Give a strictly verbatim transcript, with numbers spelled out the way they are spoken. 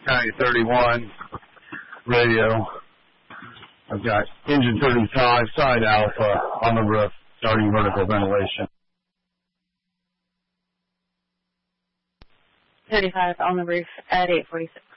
County thirty-one radio. I've got engine thirty-five, side alpha on the roof, starting vertical ventilation. thirty-five on the roof at eight forty-six.